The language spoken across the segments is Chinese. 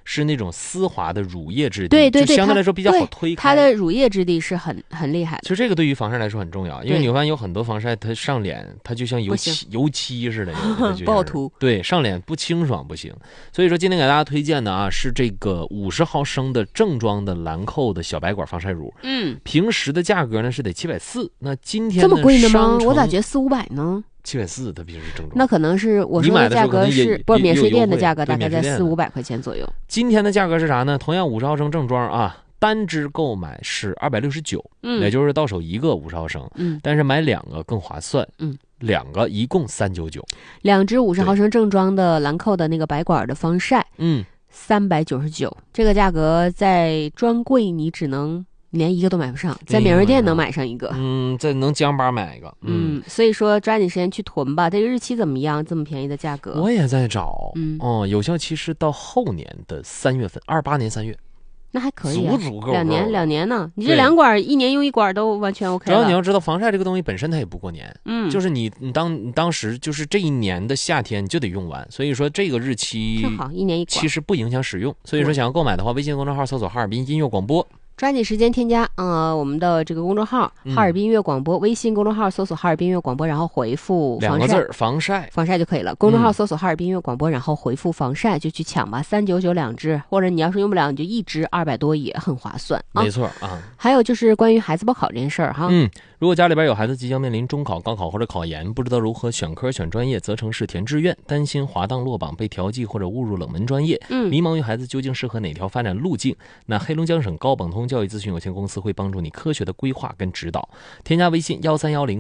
是那种丝滑的乳液质地， 对对对， 就相对来说比较好推开。 它的乳液质地是很厉害的。 其实这个对于防晒来说很重要，因为你会发现有很多防晒它上脸它就像油漆似的， 不好涂。 对，上脸不清爽不行。所以说今天给大家推荐的啊是这个50毫升的正装的兰蔻的小白管防晒乳。平时的价格呢是得740，那今天这么贵的吗？我咋觉得 400-500 呢 ？740它平时正装， 那可能是我说的价格是不是免税店的价格，大概在400-500块钱左右。 今天的价格是啥呢？同样50毫升正装啊，单支购买是269，也就是到手一个50毫升，但是买2个更划算，2个一共399， 两支50毫升正装的兰蔻的那个白管的防晒，399，这个价格在专柜你只能连一个都买不上，在免税店能买上一个， 这能将巴买一个， 所以说抓紧时间去囤吧。这个日期怎么样？这么便宜的价格， 我也在找，有效期是到后年的3月份，28年3月。 那还可以啊， 足够两年呢。你这2管1年用1管都完全 OK 了。 主要你要知道，防晒这个东西本身它也不过年，就是你当时就是这一年的夏天你就得用完，所以说这个日期挺好，1年1管其实不影响使用。所以说想要购买的话，微信公众号搜索哈尔滨音乐广播。 抓紧时间添加我们的这个公众号哈尔滨音乐广播，微信公众号搜索哈尔滨音乐广播，然后回复 2个字防晒就可以了。公众号搜索哈尔滨音乐广播，然后回复防晒就去抢吧，399两支，或者你要是用不了你就一支200多也很划算啊。 没错啊。 还有就是关于孩子报考这件事儿哈， 如果家里边有孩子即将面临中考、高考或者考研，不知道如何选科选专业，责成试填志愿，担心滑档落榜被调剂或者误入冷门专业，迷茫于孩子究竟适合哪条发展路径，那黑龙江省高榜通教育咨询有限公司会帮助你科学的规划跟指导。添加微信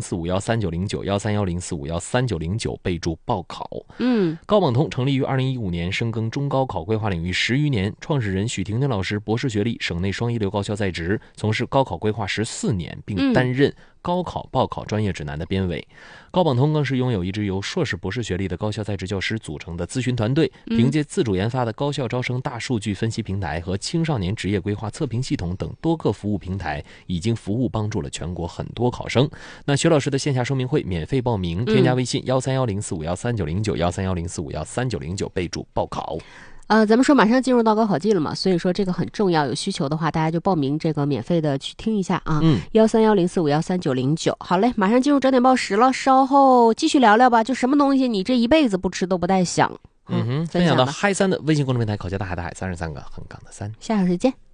13104513909，13104513909，备注报考。高榜通成立于2015年，深耕中高考规划领域10余年，创始人许婷婷老师博士学历，省内双一流高校在职，从事高考规划14年，并担任高考报考专业指南的编委。高榜通更是拥有一支由硕士博士学历的高校在职教师组成的咨询团队，凭借自主研发的高校招生大数据分析平台和青少年职业规划测评系统等多个服务平台，已经服务帮助了全国很多考生。那徐老师的线下说明会免费报名，添加微信13104513909，13104513909，备注报考。 咱们说马上进入到高考季了嘛，所以说这个很重要，有需求的话大家就报名这个免费的去听一下啊，13104513909。好嘞，马上进入整点报时了，稍后继续聊聊吧，就什么东西你这一辈子不吃都不带想。 分享到嗨3的微信公众平台，考教大海的海，33个横杠的3， 下小时见。